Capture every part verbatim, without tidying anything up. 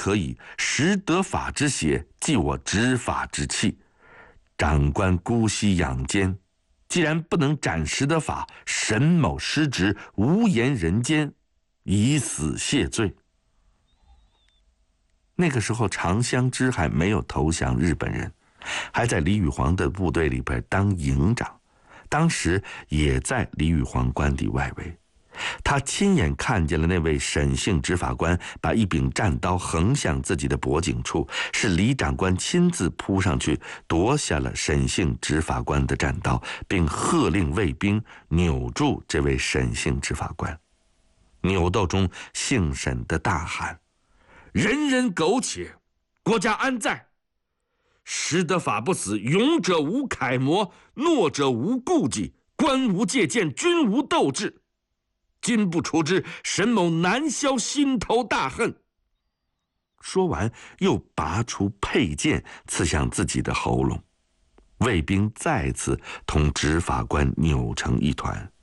可以识得法之邪，即我执法之器。长官姑息养奸，既然不能斩识得法，沈某失职，无颜人间，以死谢罪。那个时候，常香枝还没有投降日本人，还在李宇煌的部队里边当营长，当时也在李宇煌官邸外围。他亲眼看见了那位沈姓执法官把一柄战刀横向自己的脖颈处，是李长官亲自扑上去夺下了沈姓执法官的战刀，并喝令卫兵扭住这位沈姓执法官。扭斗中，姓沈的大喊：“人人苟且，国家安在？识得法不死，勇者无楷模，懦者无顾忌，官无借鉴，军无斗志。今不除之，沈某难消心头大恨。”说完，又拔出佩剑，刺向自己的喉咙。卫兵再次同执法官扭成一团。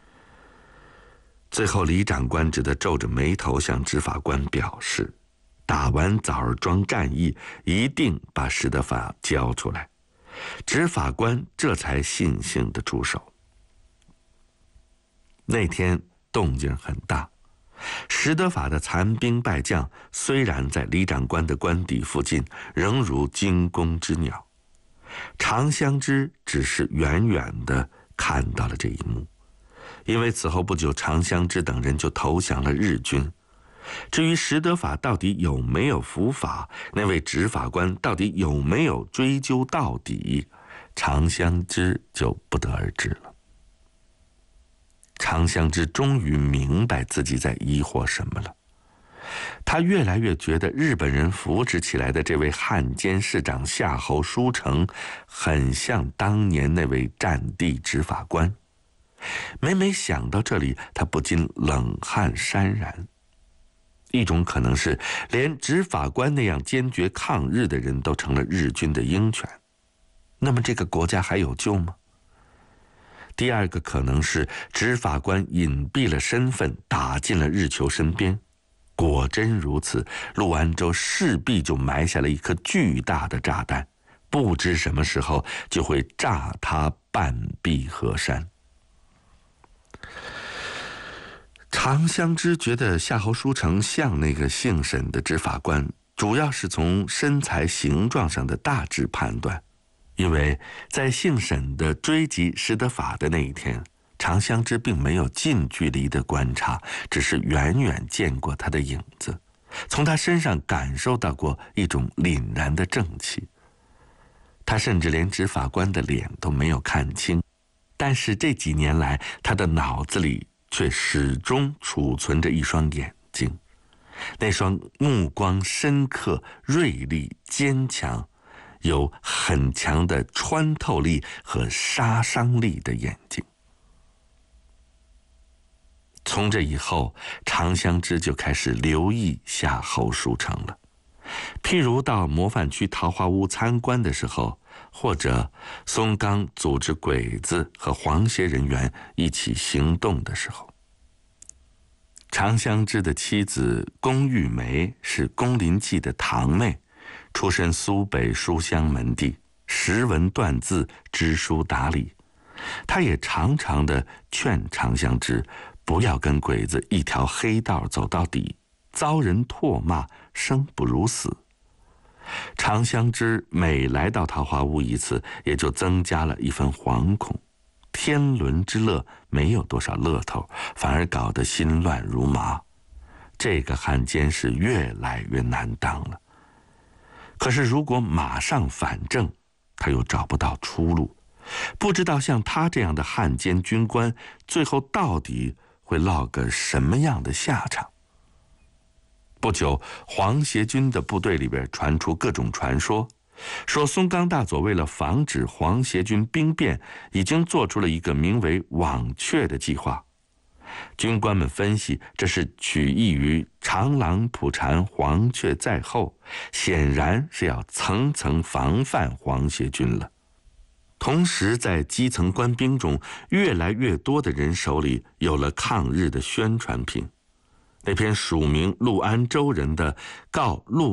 最后，李长官只得皱着眉头向执法官表示，打完枣儿庄战役，一定把识得法交出来。执法官这才悻悻地出手。那天动静很大，识得法的残兵败将虽然在李长官的官邸附近，仍如惊弓之鸟。常香枝只是远远地看到了这一幕，因为此后不久，常香枝等人就投降了日军。至于识得法到底有没有伏法，那位执法官到底有没有追究到底，常香枝就不得而知了。常香枝终于明白自己在疑惑什么了。他越来越觉得日本人扶持起来的这位汉奸市长夏侯书成，很像当年那位战地执法官。每每想到这里，他不禁冷汗潸然。一种可能是，连执法官那样坚决抗日的人都成了日军的鹰犬，那么这个国家还有救吗？第二个可能是，执法官隐蔽了身份，打进了日球身边。果真如此，陆安州势必就埋下了一颗巨大的炸弹，不知什么时候就会炸塌半壁河山。常香枝觉得夏侯书成像那个姓沈的执法官，主要是从身材形状上的大致判断，因为在姓沈的追击识得法的那一天，常香枝并没有近距离的观察，只是远远见过他的影子，从他身上感受到过一种凛然的正气。他甚至连执法官的脸都没有看清，但是这几年来，他的脑子里却始终储存着一双眼睛，那双目光深刻、锐利、坚强，有很强的穿透力和杀伤力的眼睛。从这以后，常香枝就开始留意夏侯书成了。譬如到模范区桃花坞参观的时候，或者松冈组织鬼子和皇协人员一起行动的时候。常香枝的妻子宫玉梅是宫林纪的堂妹，出身苏北书香门第，识文断字，知书达理。她也常常的劝常香枝不要跟鬼子一条黑道走到底，遭人唾骂，生不如死。常香枝每来到桃花坞一次，也就增加了一分惶恐。天伦之乐没有多少乐头，反而搞得心乱如麻。这个汉奸是越来越难当了。可是如果马上反正，他又找不到出路。不知道像他这样的汉奸军官，最后到底会落个什么样的下场？不久，皇协军的部队里边传出各种传说，说松冈大佐为了防止皇协军兵变，已经做出了一个名为“网雀”的计划。军官们分析，这是取意于长狼捕蝉，黄雀在后，显然是要层层防范皇协军了。同时，在基层官兵中，越来越多的人手里有了抗日的宣传品。那篇署名陆安州人的告陆